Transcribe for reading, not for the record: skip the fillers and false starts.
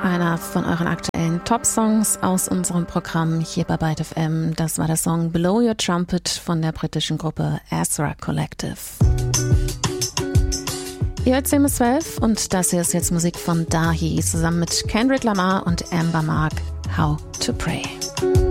Einer von euren aktuellen Top-Songs aus unserem Programm hier bei Byte FM. Das war der Song Blow Your Trumpet von der britischen Gruppe Ezra Collective. Ihr hört 10 bis 12 und das hier ist jetzt Musik von Dahi zusammen mit Kendrick Lamar und Amber Mark, How to Pray.